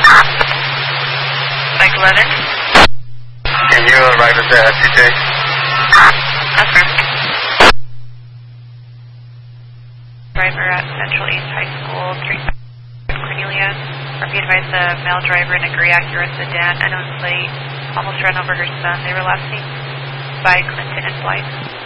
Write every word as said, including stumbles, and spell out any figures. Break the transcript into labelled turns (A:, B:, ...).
A: Mike eleven.
B: Can you arrive at the C J?
A: Affirm. Driver at Central East High School, three Cornelia. Or be advised the male driver in a gray Acura sedan, unknown plate, almost ran over her son. They were last seen by Clinton and Blythe.